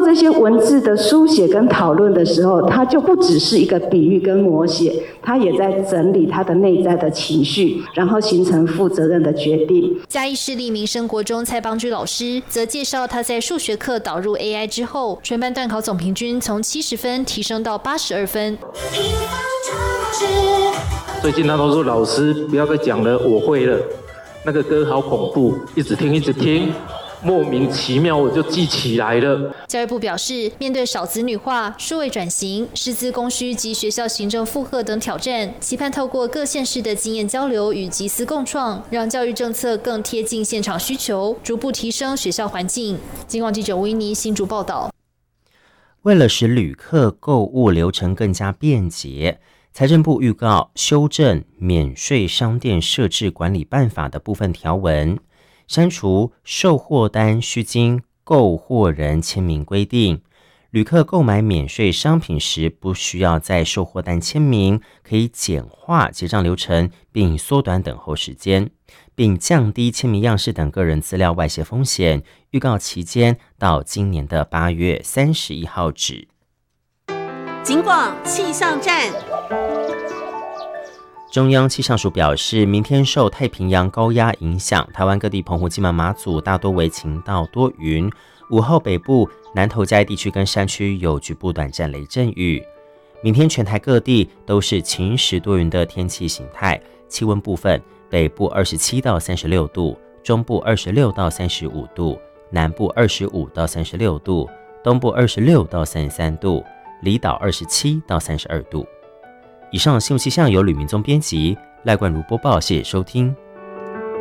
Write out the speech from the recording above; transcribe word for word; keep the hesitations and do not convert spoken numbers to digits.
这些文字的书写跟讨论的时候，它就不只是一个比喻跟摹写，它也在整理它的内在的情绪，然后形成负责任的决定。 嘉义市立民生国中蔡邦居老师则介绍，他在数学课导入 A I 之后，全班段考总平均从七十分提升到八十二分。 最近他都说老师不要再讲了，我会了。那个歌好恐怖，一直听一直听，莫名其妙我就记起来了。 教育部表示，面对少子女化、数位转型、师资供需及学校行政负荷等挑战，期盼透过各县市的经验交流与集思共创，让教育政策更贴近现场需求，逐步提升学校环境。警广记者吴依妮新竹报道。 为了使旅客购物流程更加便捷，财政部预告修正免税商店设置管理办法的部分条文，删除售货单需经购货人签名规定，旅客购买免税商品时不需要在售货单签名，可以简化结账流程，并缩短等候时间，并降低签名样式等个人资料外泄风险。预告期间到今年的八月三十一号止。 警广气象站。 中央气象署表示，明天受太平洋高压影响，台湾各地澎湖、金门、马祖大多为晴到多云，午后北部、南投嘉义地区跟山区有局部短暂雷阵雨。明天全台各地都是晴时多云的天气形态，气温部分，北部二十七到三十六度，中部二十六到三十五度，南部二十五到三十六度，东部二十六到三十三度，离岛二十七到三十二度。以上新闻气象由吕明宗编辑，赖冠如播报，谢谢收听。